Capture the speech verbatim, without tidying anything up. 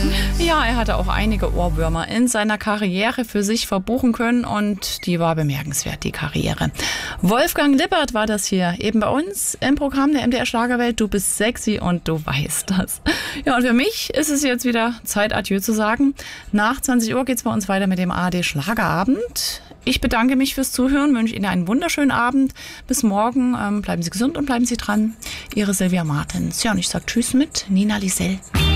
Ja, er hatte auch einige Ohrwürmer in seiner Karriere für sich verbuchen können und die war bemerkenswert, die Karriere. Wolfgang Lippert war das hier eben bei uns im Programm der M D R Schlagerwelt. Du bist sexy und du weißt das. Ja, und für mich ist es jetzt wieder Zeit, Adieu zu sagen. Nach zwanzig Uhr geht's bei uns weiter mit dem A R D Schlagerabend. Ich bedanke mich fürs Zuhören, wünsche Ihnen einen wunderschönen Abend. Bis morgen. Ähm, bleiben Sie gesund und bleiben Sie dran. Ihre Silvia Martens. Ja, und ich sage Tschüss mit Nina Lisel.